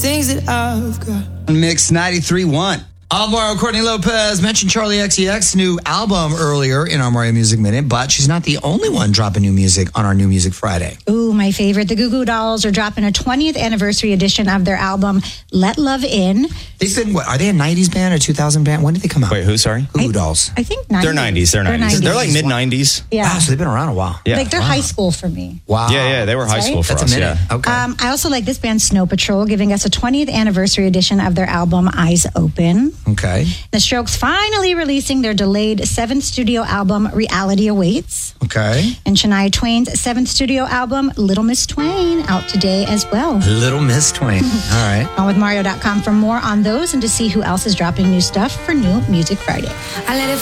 things that I've got. Mix 93.1. Alvaro Courtney Lopez mentioned Charlie XCX's new album earlier in our Mario Music Minute, but she's not the only one dropping new music on our New Music Friday. Ooh, my favorite. The Goo Goo Dolls are dropping a 20th anniversary edition of their album, Let Love In. They've been, what, are they a 90s band or 2000 band? When did they come out? Wait, who, sorry? Goo Goo Dolls. I think 90s. They're 90s. They're 90s. They're like mid-90s. Yeah. Wow, so they've been around a while. Yeah. Like they're high school for me. Wow. Yeah, they were high school for That's us. a minute. Yeah. Okay. I also like this band, Snow Patrol, giving us a 20th anniversary edition of their album, Eyes Open. Okay. The Strokes finally releasing their delayed 7th studio album, Reality Awaits. Okay. And Shania Twain's 7th studio album, Little Miss Twain, out today as well. Little Miss Twain. All right. On with Mario.com for more on those and to see who else is dropping new stuff for New Music Friday. I let it